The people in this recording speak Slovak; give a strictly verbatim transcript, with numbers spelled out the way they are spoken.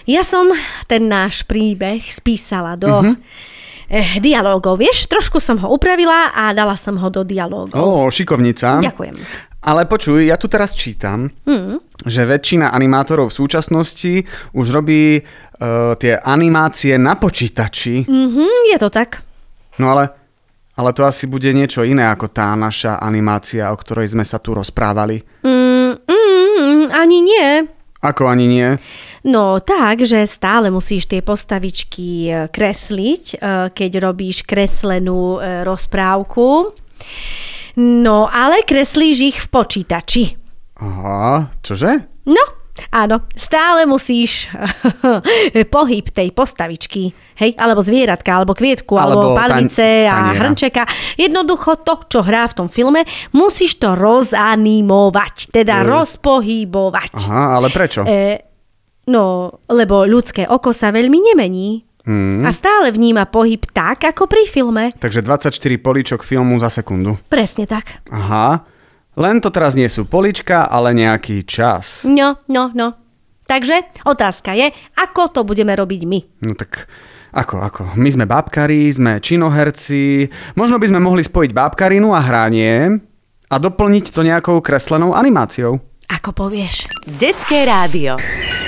Ja som ten náš príbeh spísala do Uh-huh. eh, dialógov. Vieš, trošku som ho upravila a dala som ho do dialógov. Ó, šikovnica. Ďakujem. Ale počuj, ja tu teraz čítam, mm. že väčšina animátorov v súčasnosti už robí uh, tie animácie na počítači. Mhm, je to tak. No ale, ale to asi bude niečo iné ako tá naša animácia, o ktorej sme sa tu rozprávali. Mm, mm, ani nie. Ako ani nie? No tak, že stále musíš tie postavičky kresliť, keď robíš kreslenú rozprávku. No, ale kreslíš ich v počítači. Aha, čože? No, áno, stále musíš pohyb tej postavičky, hej, alebo zvieratka, alebo kvietku, alebo, alebo palice a hrnčeka. Jednoducho to, čo hrá v tom filme, musíš to rozanimovať, teda e... rozpohybovať. Aha, ale prečo? E, no, lebo ľudské oko sa veľmi nemení. Hmm. A stále vníma pohyb tak, ako pri filme. Takže dvadsaťštyri políčok filmu za sekundu. Presne tak. Aha. Len to teraz nie sú políčka, ale nejaký čas. No, no, no. Takže otázka je, ako to budeme robiť my? No tak ako, ako? My sme bábkari, sme činoherci. Možno by sme mohli spojiť bábkarinu a hranie a doplniť to nejakou kreslenou animáciou. Ako povieš. Detské rádio.